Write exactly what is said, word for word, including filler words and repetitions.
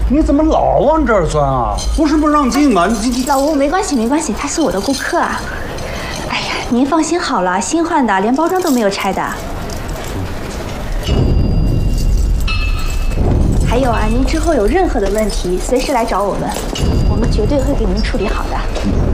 你怎么老往这儿钻啊？不是不让进吗？你你老吴，没关系没关系，他是我的顾客啊。哎呀，您放心好了，新换的，连包装都没有拆的。还有啊，您之后有任何的问题，随时来找我们，我们绝对会给您处理好的。